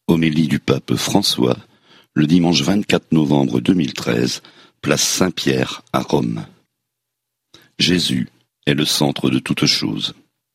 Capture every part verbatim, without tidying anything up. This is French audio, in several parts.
Homélie du pape François, le dimanche vingt-quatre novembre deux mille treize, place Saint-Pierre à Rome. Jésus est le centre de toute chose.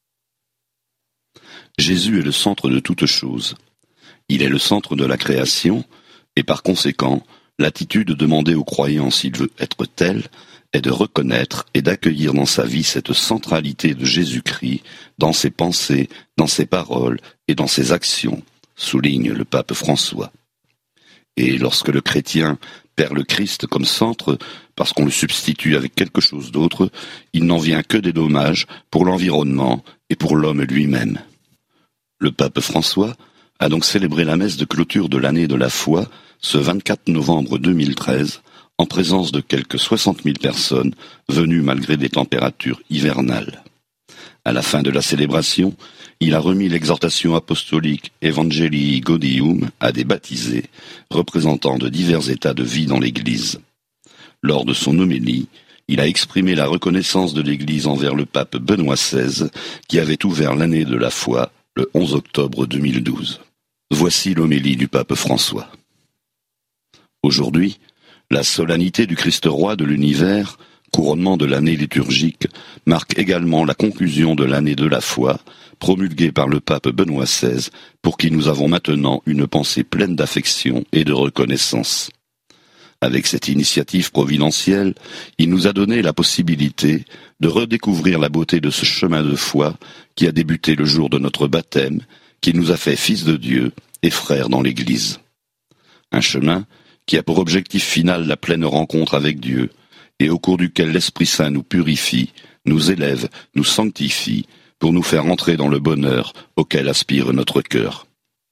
Jésus est le centre de toute chose. Il est le centre de la création, et par conséquent, l'attitude demandée au croyant s'il veut être tel est de reconnaître et d'accueillir dans sa vie cette centralité de Jésus-Christ dans ses pensées, dans ses paroles et dans ses actions, souligne le pape François. Et lorsque le chrétien perd le Christ comme centre, parce qu'on le substitue avec quelque chose d'autre, il n'en vient que des dommages pour l'environnement et pour l'homme lui-même. Le pape François a donc célébré la messe de clôture de l'année de la foi ce vingt-quatre novembre deux mille treize, en présence de quelques soixante mille personnes venues malgré des températures hivernales. À la fin de la célébration, il a remis l'exhortation apostolique Evangelii Gaudium à des baptisés, représentants de divers états de vie dans l'Église. Lors de son homélie, il a exprimé la reconnaissance de l'Église envers le pape Benoît seize, qui avait ouvert l'année de la foi le onze octobre deux mille douze. Voici l'homélie du pape François. Aujourd'hui, la solennité du Christ roi de l'univers, couronnement de l'année liturgique, marque également la conclusion de l'année de la foi, promulguée par le pape Benoît seize, pour qui nous avons maintenant une pensée pleine d'affection et de reconnaissance. Avec cette initiative providentielle, il nous a donné la possibilité de redécouvrir la beauté de ce chemin de foi qui a débuté le jour de notre baptême, qui nous a fait fils de Dieu et frères dans l'Église. Un chemin qui a pour objectif final la pleine rencontre avec Dieu, et au cours duquel l'Esprit Saint nous purifie, nous élève, nous sanctifie, pour nous faire entrer dans le bonheur auquel aspire notre cœur.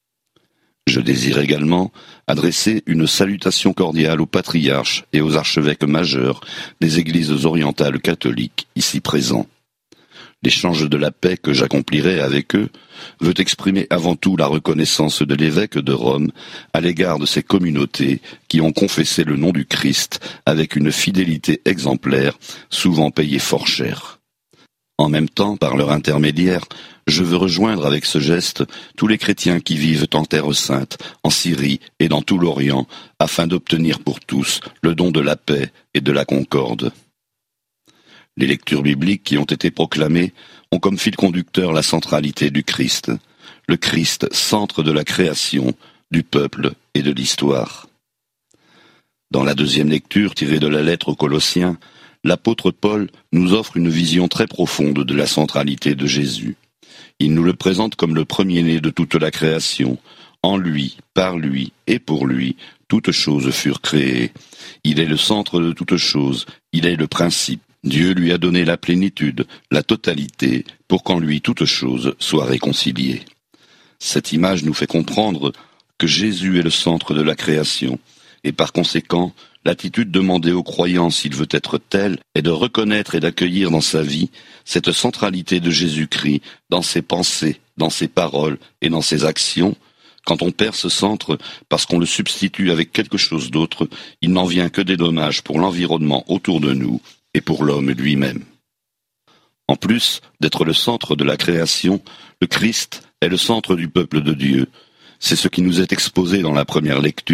Je désire également adresser une salutation cordiale aux patriarches et aux archevêques majeurs des églises orientales catholiques ici présents. L'échange de la paix que j'accomplirai avec eux veut exprimer avant tout la reconnaissance de l'évêque de Rome à l'égard de ces communautés qui ont confessé le nom du Christ avec une fidélité exemplaire, souvent payée fort cher. En même temps, par leur intermédiaire, je veux rejoindre avec ce geste tous les chrétiens qui vivent en Terre Sainte, en Syrie et dans tout l'Orient, afin d'obtenir pour tous le don de la paix et de la concorde. Les lectures bibliques qui ont été proclamées ont comme fil conducteur la centralité du Christ, le Christ centre de la création, du peuple et de l'histoire. Dans la deuxième lecture tirée de la lettre aux Colossiens, l'apôtre Paul nous offre une vision très profonde de la centralité de Jésus. Il nous le présente comme le premier-né de toute la création. En lui, par lui et pour lui, toutes choses furent créées. Il est le centre de toutes choses, il est le principe. Dieu lui a donné la plénitude, la totalité, pour qu'en lui toutes choses soient réconciliées. Cette image nous fait comprendre que Jésus est le centre de la création, et par conséquent, l'attitude demandée au croyant s'il veut être tel est de reconnaître et d'accueillir dans sa vie cette centralité de Jésus-Christ dans ses pensées, dans ses paroles et dans ses actions. Quand on perd ce centre parce qu'on le substitue avec quelque chose d'autre, il n'en vient que des dommages pour l'environnement autour de nous et pour l'homme lui-même. En plus d'être le centre de la création, le Christ est le centre du peuple de Dieu. C'est ce qui nous est exposé dans la première lecture.